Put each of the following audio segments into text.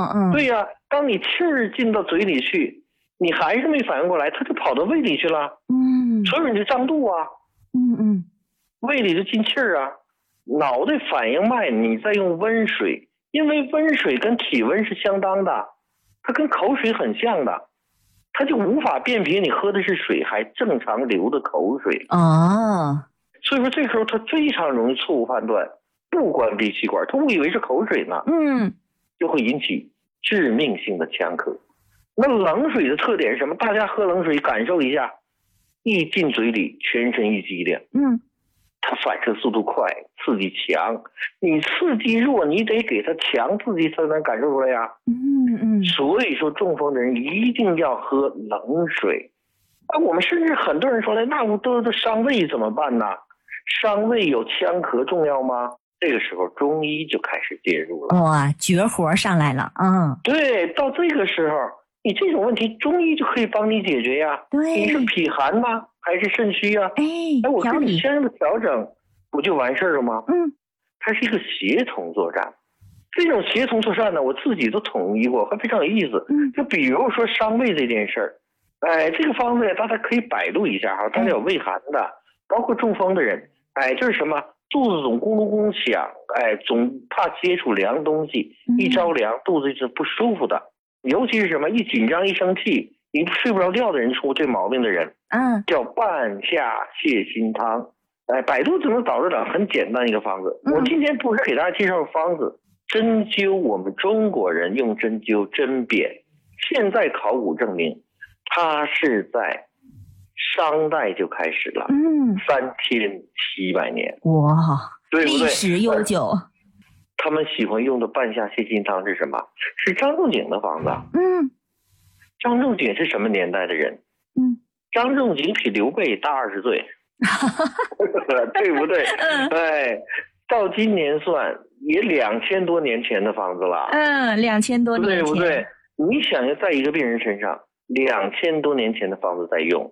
对呀，当你气儿进到嘴里去，你还是没反应过来，它就跑到胃里去了。所以你就胀肚啊。胃里就进气儿啊。脑袋反应慢，你再用温水，因为温水跟体温是相当的，它跟口水很像的，它就无法辨别你喝的是水还正常流的口水。所以说这时候它非常容易错误判断，不关闭气管，它误以为是口水呢，就会引起致命性的呛咳。那冷水的特点是什么？大家喝冷水感受一下，一进嘴里全身一激灵，它反射速度快，刺激强，你刺激弱，你得给它强刺激才能感受出来呀。所以说中风的人一定要喝冷水。我们甚至很多人说那我都伤胃怎么办呢？伤胃有呛咳重要吗？这个时候中医就开始介入了。 哇，绝活上来了。 对，到这个时候你这种问题中医就可以帮你解决呀。 对， 你是脾寒吗？还是肾虚啊？我给你相应的调整不就完事了吗？它是一个协同作战。这种协同作战呢，我自己都统一过，还非常有意思。就比如说伤胃这件事儿，这个方子大家可以百度一下哈，大家有胃寒的，包括中风的人，就是什么肚子总咕噜咕噜响，总怕接触凉东西，一着凉肚子是不舒服的，尤其是什么一紧张一生气，你睡不着觉的人出这毛病的人，叫半夏泻心汤。百度就能找得了，很简单一个方子。我今天不是给大家介绍方子，针灸我们中国人用针灸针砭，现在考古证明，它是在商代就开始了，3700年， 哇， 对不对？ 历史悠久。 他们喜欢用的半夏泻心汤是什么？是张仲景的方子。张仲景是什么年代的人？张仲景比刘备大20岁。对不对？到今年算也2000多年前的方子了。 2000多年前， 对不对？你想要在一个病人身上，2000多年前的方子在用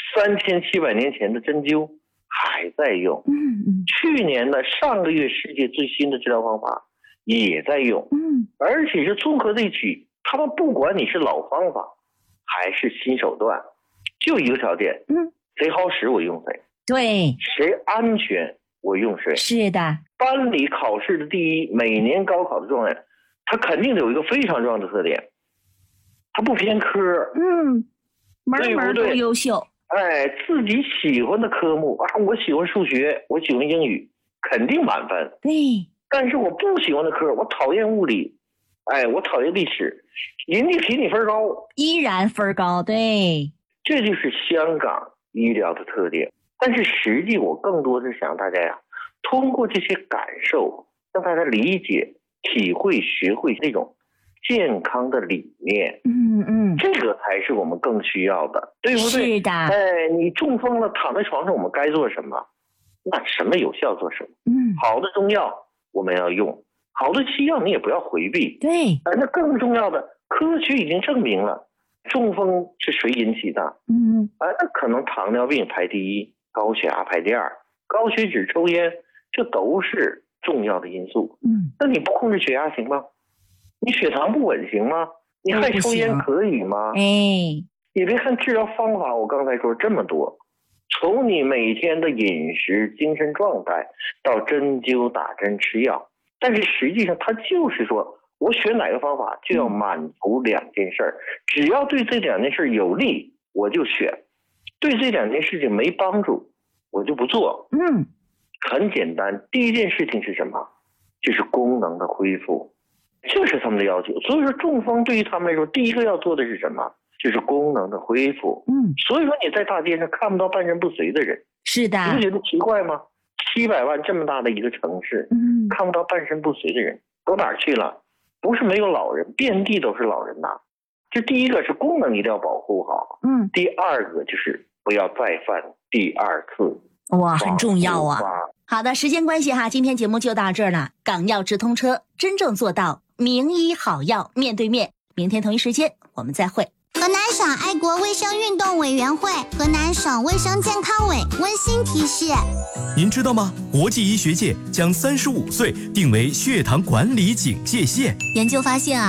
，3700年前的针灸还在用。去年的上个月世界最新的治疗方法也在用。而且是综合在一起，他们不管你是老方法还是新手段，就一个条件，谁好使我用谁。 对， 谁安全我用谁。 是的。 班里考试的第一，每年高考的状元，他肯定有一个非常重要的特点，他不偏科。门门都优秀。自己喜欢的科目我喜欢数学，我喜欢英语，肯定满分。 对。 但是我不喜欢的科，我讨厌物理，我讨厌历史，人家比你分高， 依然分高。对， 这就是香港医疗的特点。但是实际我更多是想大家通过这些感受，让大家理解、体会、学会这种健康的理念。这个才是我们更需要的，对不对？ 是的。 你中风了，躺在床上，我们该做什么？那什么有效做什么。好的中药我们要用，好的西药你也不要回避。 对。 那更重要的，科学已经证明了，中风是谁引起的？那可能糖尿病排第一。高血压排第二，高血脂、抽烟，这都是重要的因素。那你不控制血压行吗？你血糖不稳行吗？你还抽烟可以吗？你别看治疗方法，我刚才说这么多，从你每天的饮食、精神状态到针灸、打针、吃药，但是实际上它就是说，我选哪个方法就要满足2件事，只要对这2件事有利，我就选。对这2件事情没帮助，我就不做。很简单，第一件事情是什么？就是功能的恢复，这是他们的要求。所以说中风对于他们来说，第一个要做的是什么？就是功能的恢复。所以说你在大街上看不到半身不遂的人。 是的。 你不觉得奇怪吗？700万这么大的一个城市，看不到半身不遂的人都哪儿去了？不是没有老人，遍地都是老人呐。这第一个是功能一定要保护好。第二个就是不要再犯第二次。 哇，很重要啊。好的，时间关系今天节目就到这儿了。港药直通车，真正做到名医好药面对面。明天同一时间我们再会。 河南省爱国卫生运动委员会、河南省卫生健康委温馨提示： 您知道吗？国际医学界将35岁定为血糖管理警戒线。 研究发现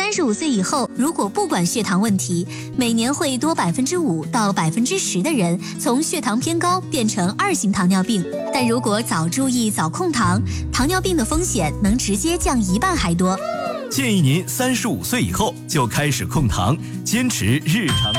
35岁以后，如果不管血糖问题，每年会多5%到10%的人从血糖偏高变成2型糖尿病。但如果早注意、早控糖，糖尿病的风险能直接降1半还多。 建议您35岁以后就开始控糖，坚持日常。